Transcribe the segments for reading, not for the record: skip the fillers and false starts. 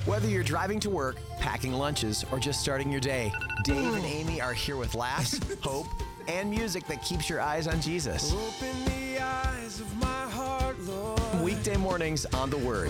Whether you're driving to work, packing lunches, or just starting your day, Dave and Amy are here with laughs, hope, and music that keeps your eyes on Jesus. Open the eyes of my heart, Lord. Weekday mornings on The Word.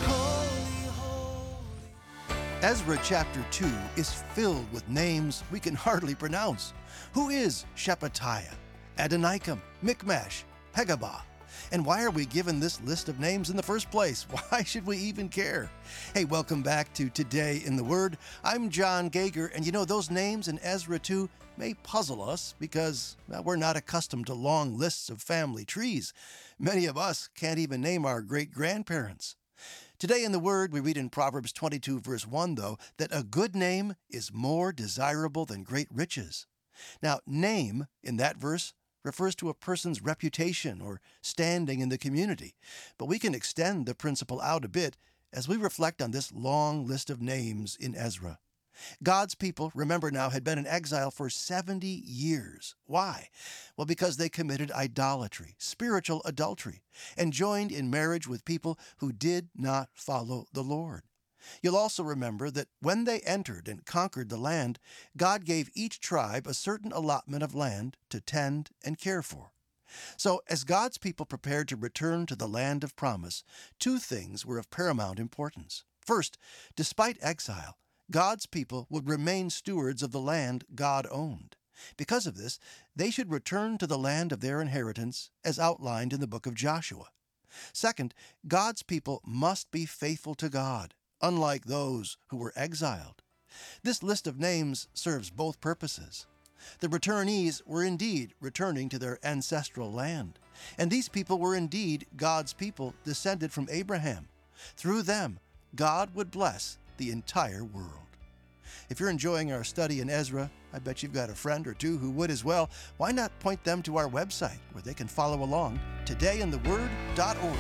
Ezra chapter 2 is filled with names we can hardly pronounce. Who is Shephatiah, Adonikam, Michmash, Pegabah? And why are we given this list of names in the first place? Why should we even care? Hey, welcome back to Today in the Word. I'm John Gager, and you know, those names in Ezra 2 may puzzle us because we're not accustomed to long lists of family trees. Many of us can't even name our great-grandparents. Today in the Word, we read in Proverbs 22, verse 1, though, that a good name is more desirable than great riches. Now, name in that verse refers to a person's reputation or standing in the community. But we can extend the principle out a bit as we reflect on this long list of names in Ezra. God's people, remember now, had been in exile for 70 years. Why? Well, because they committed idolatry, spiritual adultery, and joined in marriage with people who did not follow the Lord. You'll also remember that when they entered and conquered the land, God gave each tribe a certain allotment of land to tend and care for. So, as God's people prepared to return to the land of promise, two things were of paramount importance. First, despite exile, God's people would remain stewards of the land God owned. Because of this, they should return to the land of their inheritance as outlined in the book of Joshua. Second, God's people must be faithful to God, unlike those who were exiled. This list of names serves both purposes. The returnees were indeed returning to their ancestral land, and these people were indeed God's people descended from Abraham. Through them, God would bless the entire world. If you're enjoying our study in Ezra, I bet you've got a friend or two who would as well. Why not point them to our website where they can follow along, todayintheword.org.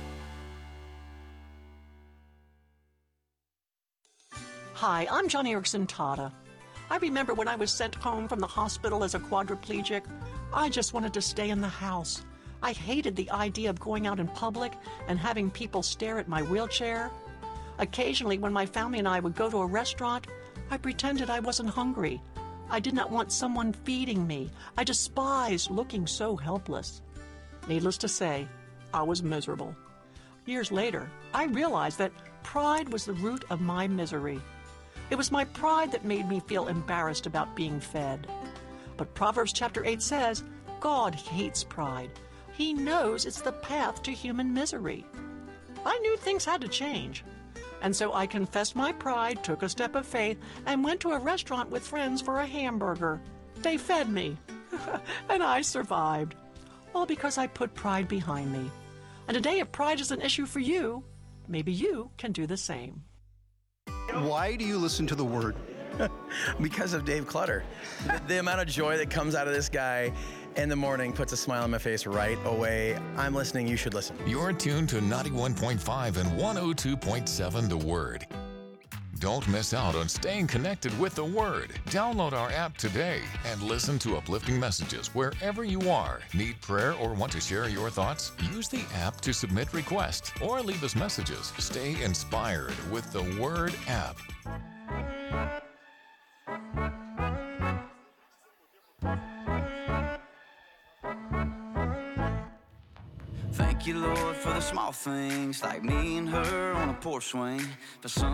Hi, I'm Johnny Erickson Tata. I remember when I was sent home from the hospital as a quadriplegic, I just wanted to stay in the house. I hated the idea of going out in public and having people stare at my wheelchair. Occasionally, when my family and I would go to a restaurant, I pretended I wasn't hungry. I did not want someone feeding me. I despised looking so helpless. Needless to say, I was miserable. Years later, I realized that pride was the root of my misery. It was my pride that made me feel embarrassed about being fed. But Proverbs chapter 8 says, God hates pride. He knows it's the path to human misery. I knew things had to change. And so I confessed my pride, took a step of faith, and went to a restaurant with friends for a hamburger. They fed me, and I survived. All because I put pride behind me. And today, if pride is an issue for you, maybe you can do the same. Why do you listen to the Word? Because of Dave Clutter. The amount of joy that comes out of this guy in the morning puts a smile on my face right away. I'm listening. You should listen. You're tuned to 91.5 and 102.7 The Word. Don't miss out on staying connected with The Word. Download our app today and listen to uplifting messages wherever you are. Need prayer or want to share your thoughts? Use the app to submit requests or leave us messages. Stay inspired with The Word app. Thank you, Lord, for the small things, like me and her on a porch swing. For some